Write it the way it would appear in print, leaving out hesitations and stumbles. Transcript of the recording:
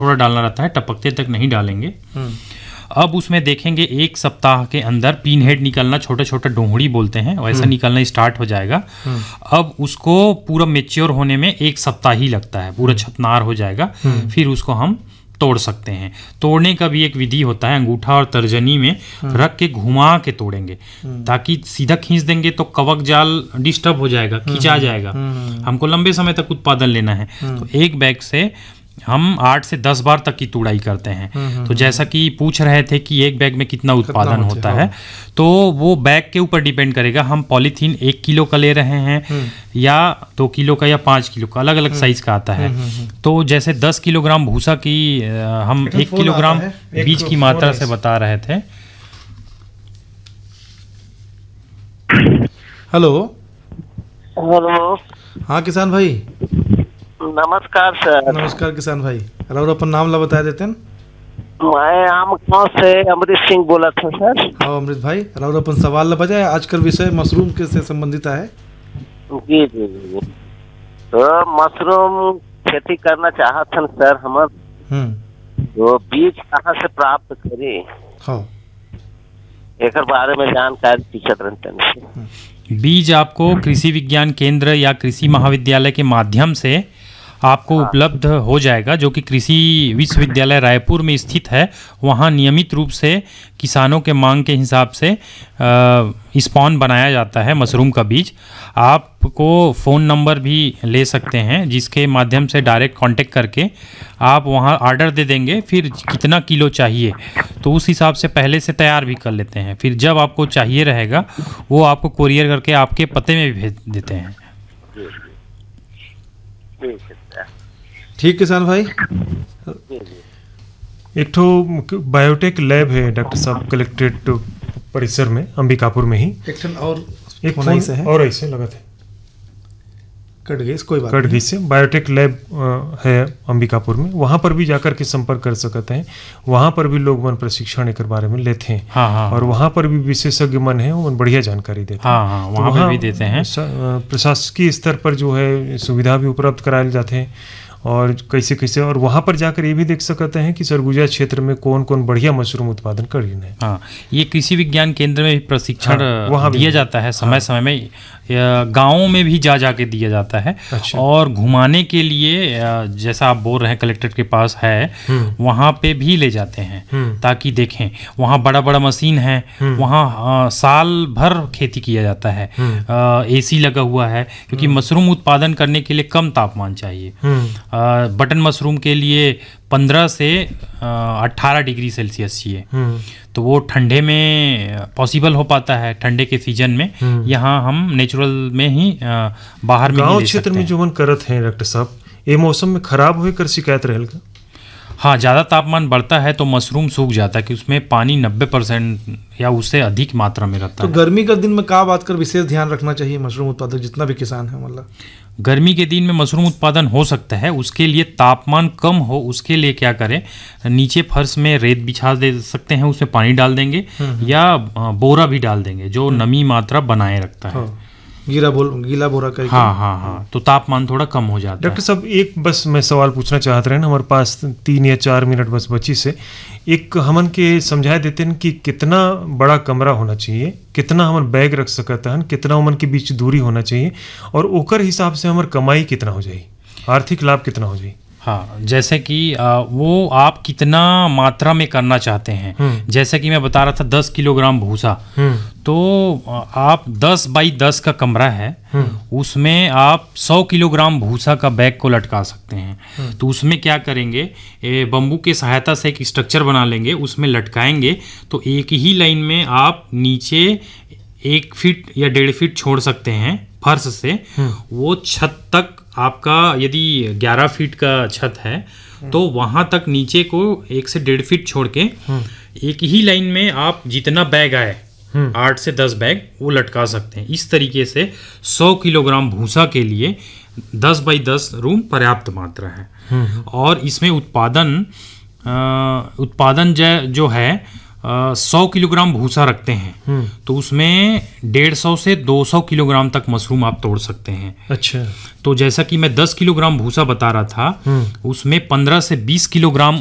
थोड़ा डालना रहता है, टपकते तक नहीं डालेंगे। अब उसमें देखेंगे 1 सप्ताह के अंदर पिन हेड निकलना, छोटा छोटा डोंगड़ी बोलते हैं वैसा निकलना स्टार्ट हो जाएगा। अब उसको पूरा मेच्योर होने में 1 सप्ताह ही लगता है, पूरा छतनार हो जाएगा। फिर उसको हम तोड़ सकते हैं। तोड़ने का भी एक विधि होता है, अंगूठा और तर्जनी में रख के घुमा के तोड़ेंगे, ताकि सीधा खींच देंगे तो कवक जाल डिस्टर्ब हो जाएगा, खिंचा जाएगा। हमको लंबे समय तक उत्पादन लेना है, तो एक बैग से हम 8 से 10 बार तक की तुड़ाई करते हैं। तो जैसा कि पूछ रहे थे कि एक बैग में कितना उत्पादन होता है, तो वो बैग के ऊपर डिपेंड करेगा। हम पॉलीथीन 1 किलो का ले रहे हैं या 2 किलो का या 5 किलो का, अलग अलग साइज का आता है। तो जैसे 10 किलोग्राम भूसा की हम 1 किलोग्राम बीज की मात्रा से बता रहे थे। हेलो हेलो, हाँ किसान भाई, नमस्कार सर। नमस्कार किसान भाई, और अपन नाम ला बता देते हैं। मैं आम गाँव से अमृत सिंह बोला था सर। हाँ अमृत भाई, और अपन सवाल ला बजाय आजकल विषय मशरूम के से संबंधित है। जी जी जी। तो मशरूम खेती करना चाहत हन सर हमर, तो बीज कहाँ से प्राप्त करी, हाँ एक बारे में जानकारी पूछत रहते। बीज आपको कृषि विज्ञान केंद्र या कृषि महाविद्यालय के माध्यम से आपको उपलब्ध हो जाएगा, जो कि कृषि विश्वविद्यालय रायपुर में स्थित है। वहाँ नियमित रूप से किसानों के मांग के हिसाब से स्पॉन बनाया जाता है मशरूम का बीज। आपको फ़ोन नंबर भी ले सकते हैं, जिसके माध्यम से डायरेक्ट कांटेक्ट करके आप वहाँ ऑर्डर दे देंगे। फिर कितना किलो चाहिए तो उस हिसाब से पहले से तैयार भी कर लेते हैं। फिर जब आपको चाहिए रहेगा वो आपको कोरियर करके आपके पते में भी भेज देते हैं। ठीक किसान भाई। एक ठो बायोटेक लैब है डॉक्टर साहब कलेक्ट्रेट परिसर में, अंबिकापुर में ही। एक फोन से है और ऐसे लगा थे, कट गई, कोई बात कट गई से। बायोटेक लैब है अंबिकापुर में, वहाँ पर भी जाकर के संपर्क कर सकते हैं। वहाँ पर भी लोग मन प्रशिक्षण एक बारे में लेते हैं। हाँ, और वहाँ पर भी विशेषज्ञ मन है, वो बढ़िया जानकारी देते हैं। हाँ, वहाँ पर भी देते हैं। प्रशासकीय स्तर पर जो है सुविधा भी उपलब्ध कराए जाते हैं, और कैसे कैसे, और वहाँ पर जाकर ये भी देख सकते हैं कि सरगुजा क्षेत्र में कौन कौन बढ़िया मशरूम उत्पादन कर रही है। हाँ, ये कृषि विज्ञान केंद्र में भी प्रशिक्षण दिया जाता है समय समय में। गाँवों में भी जाके दिया जाता है। अच्छा। और घुमाने के लिए जैसा आप बोल रहे हैं कलेक्ट्रेट के पास है, वहाँ पे भी ले जाते हैं ताकि देखें। वहाँ बड़ा बड़ा मशीन है, वहाँ साल भर खेती किया जाता है। AC लगा हुआ है, क्योंकि मशरूम उत्पादन करने के लिए कम तापमान चाहिए। बटन मशरूम के लिए 15 से 18 डिग्री सेल्सियस चाहिए, तो वो ठंडे में पॉसिबल हो पाता है, ठंडे के सीजन में। यहाँ हम नेचुरल में ही बाहर में गांव क्षेत्र में जो मन करत हैं डॉक्टर साहब, ये मौसम में खराब होए कर शिकायत रहेगा। हाँ, ज़्यादा तापमान बढ़ता है तो मशरूम सूख जाता है, कि उसमें पानी 90% या उससे अधिक मात्रा में रहता तो है। गर्मी का दिन में क्या बात कर विशेष ध्यान रखना चाहिए मशरूम उत्पादक जितना भी किसान है? मतलब गर्मी के दिन में मशरूम उत्पादन हो सकता है, उसके लिए तापमान कम हो, उसके लिए क्या करें, नीचे फर्श में रेत बिछा दे सकते हैं, उसमें पानी डाल देंगे या बोरा भी डाल देंगे जो नमी मात्रा बनाए रखता है। गीला बोरा करके। हाँ, तो तापमान थोड़ा कम हो जाता है। डॉक्टर साहब एक बस मैं सवाल पूछना चाहते रहे, हमारे पास 3 या 4 मिनट बस बची से। एक हमन के समझाए देते हैं कि कितना बड़ा कमरा होना चाहिए, कितना हमन बैग रख सकते हैं, कितना हमन के बीच दूरी होना चाहिए, और ओकर हिसाब से हमार कमाई कितना हो जाए, आर्थिक लाभ कितना हो जाए। हाँ, जैसे कि वो आप कितना मात्रा में करना चाहते हैं। जैसे कि मैं बता रहा था 10 किलोग्राम भूसा, तो आप 10 बाई 10 का कमरा है, उसमें आप 100 किलोग्राम भूसा का बैग को लटका सकते हैं। तो उसमें क्या करेंगे, बम्बू के सहायता से एक स्ट्रक्चर बना लेंगे, उसमें लटकाएंगे, तो एक ही लाइन में आप नीचे 1 फीट या 1.5 फीट छोड़ सकते हैं फर्श से। वो छत तक आपका यदि 11 फीट का छत है तो वहां तक नीचे को 1 से 1.5 फीट छोड़ के एक ही लाइन में आप जितना बैग आए 8 से 10 बैग वो लटका सकते हैं। इस तरीके से 100 किलोग्राम भूसा के लिए 10 बाई 10 रूम पर्याप्त मात्रा है। और इसमें उत्पादन जो है 100 किलोग्राम भूसा रखते हैं तो उसमें 150 से 200 किलोग्राम तक मशरूम आप तोड़ सकते हैं। अच्छा। तो जैसा कि मैं 10 किलोग्राम भूसा बता रहा था, उसमें 15 से 20 किलोग्राम